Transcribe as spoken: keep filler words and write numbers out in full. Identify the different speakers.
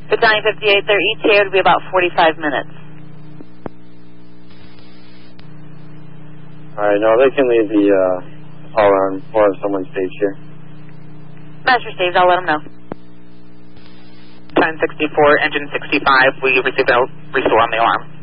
Speaker 1: Battalion fifty-eight, their E T A would be about forty-five minutes.
Speaker 2: All right, no, they can leave the uh, all around or someone stage here.
Speaker 1: Master stage, I'll let them know.
Speaker 3: ten sixty-four, engine sixty-five, we receive a restore on the alarm.